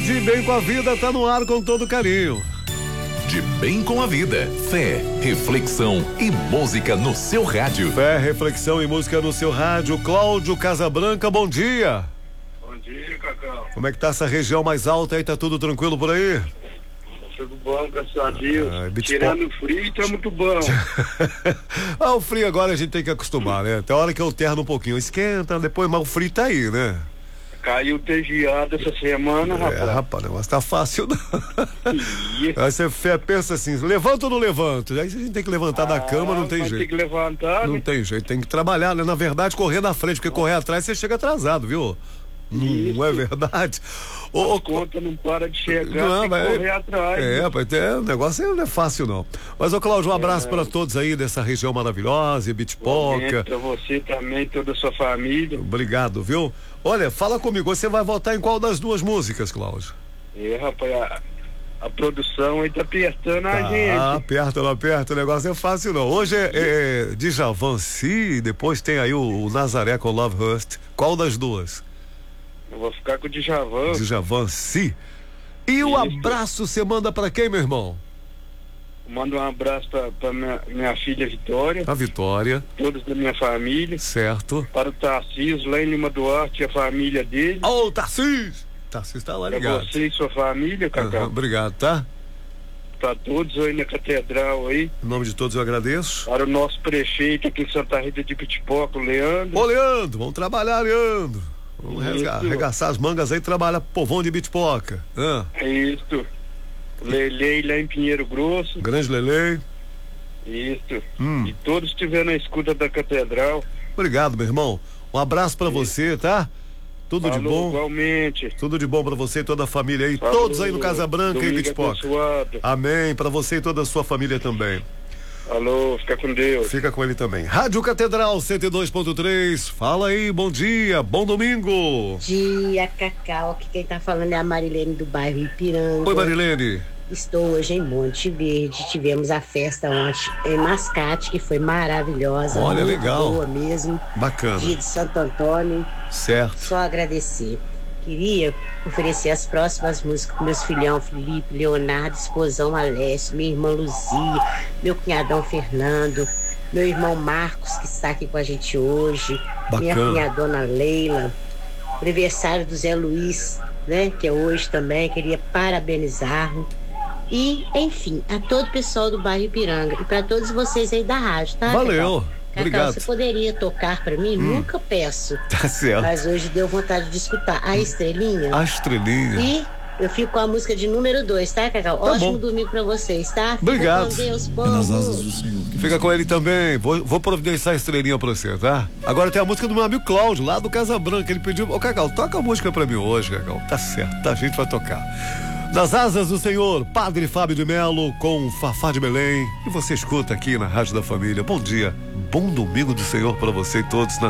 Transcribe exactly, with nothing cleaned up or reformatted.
De Bem com a Vida tá no ar com todo carinho. De Bem com a Vida, fé, reflexão e música no seu rádio. Fé, reflexão e música no seu rádio. Cláudio Casabranca, bom dia. Bom dia, Cacau. Como é que tá essa região mais alta aí? Tá tudo tranquilo por aí? Tudo bom, graças a Deus. Ah, Tirando o frio, tá muito bom. Ah, o frio agora a gente tem que acostumar, né? Tem hora que alterna um pouquinho, esquenta, depois, mas o frio tá aí, né? Caiu tegiado essa semana, rapaz. É, rapaz, o negócio tá fácil não. Ih. Aí você pensa assim, levanta ou não levanta? Aí a gente tem que levantar da cama, não tem mas jeito. Tem que levantar, Não né? tem jeito, tem que trabalhar, né? Na verdade, correr na frente, porque correr atrás você chega atrasado, viu? Não, não é verdade? A conta não para de chegar, Não, tem mas- que correr atrás. É, né? mas é, o negócio não é fácil não. Mas, ô Cláudio, um abraço para todos aí dessa região maravilhosa, Bitpoca. Pra você também, toda a sua família. Obrigado, viu? Olha, fala comigo, você vai votar em qual das duas músicas, Cláudio? É, rapaz, a, a produção aí tá apertando a Ah, gente. aperta, não aperta, o negócio é fácil não. Hoje é, é Djavan Si, e depois tem aí o, o Nazaré com Love Hurst. Qual das duas? Eu vou ficar com o Djavan. Djavan Si. E o Isso. abraço você manda pra quem, meu irmão? Mando um abraço pra, pra minha, minha filha Vitória, A Vitória, todos da minha família. certo. Para o Tarcísio, lá em Lima Duarte, a família dele. Ô, oh, Tarcísio! Tarcísio tá lá Para ligado. você e sua família, Cacau. Aham, obrigado, tá? Para todos aí na catedral aí. Em nome de todos eu agradeço. Para o nosso prefeito aqui em Santa Rita de Pitipoca, o Leandro. Ô, Leandro, vamos trabalhar, Leandro. Vamos Isso. resga- arregaçar as mangas aí e trabalhar povão de Bitpoca. Ah, É isso. Lelei lá em Pinheiro Grosso. grande Lele. Isso. Hum. E todos estiveram na escuta da catedral. Obrigado, meu irmão. Um abraço pra você, tá? Tudo de Falou, bom. igualmente. Tudo de bom pra você e toda a família aí. Falou, Todos aí no Casa Branca e domingo Bitpoca. abençoado. Amém. Pra você e toda a sua família também. Alô, fica com Deus. Fica com ele também. Rádio Catedral cento e dois ponto três. Fala aí, bom dia, bom domingo. Dia, Cacau, que quem tá falando é a Marilene do bairro Ipiranga. Oi, Marilene. Estou hoje em Monte Verde, tivemos a festa ontem em Mascate, que foi maravilhosa. Olha, muito legal. boa mesmo. Bacana. Dia de Santo Antônio, Certo. só agradecer. Queria oferecer as próximas músicas para meus filhão Felipe, Leonardo, esposão Alessio, minha irmã Luzia, meu cunhadão Fernando, meu irmão Marcos, que está aqui com a gente hoje, minha Bacana. cunhadona Leila, aniversário do Zé Luiz, né, que é hoje também, queria parabenizá-lo. E, enfim, a todo o pessoal do bairro Ipiranga e para todos vocês aí da rádio, tá? Valeu. Cacau? Obrigado. Cacau, você poderia tocar para mim? Nunca peço. Tá certo. Mas hoje deu vontade de escutar a estrelinha. A estrelinha. E eu fico com a música de número dois, tá, Cacau? Tá Ótimo bom. domingo pra vocês, tá? Fica Obrigado. com Deus, povo. Fica com ele também. Vou, vou providenciar a estrelinha pra você, tá? Agora tem a música do meu amigo Cláudio, lá do Casa Branca. Ele pediu. Ô, Cacau, toca a música pra mim hoje, Cacau. Tá certo, tá? A gente vai tocar. Nas Asas do Senhor, Padre Fábio de Melo com Fafá de Belém. E você escuta aqui na Rádio da Família. Bom dia, bom domingo do Senhor pra você e todos. Na